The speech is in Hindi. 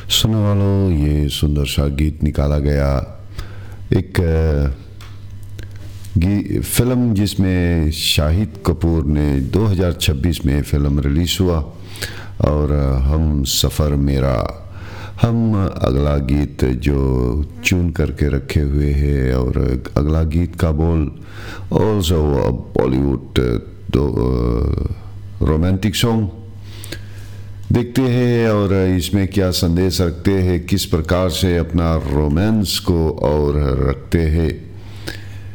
सुनने वालों, ये सुंदर सा गीत निकाला गया एक फिल्म जिसमें शाहिद कपूर ने 2026 में फिल्म रिलीज़ हुआ और हम सफ़र मेरा। हम अगला गीत जो चुन करके रखे हुए हैं और अगला गीत का बोल ऑल्सो बॉलीवुड रोमांटिक सॉन्ग देखते हैं और इसमें क्या संदेश रखते हैं, किस प्रकार से अपना रोमांस को और रखते हैं।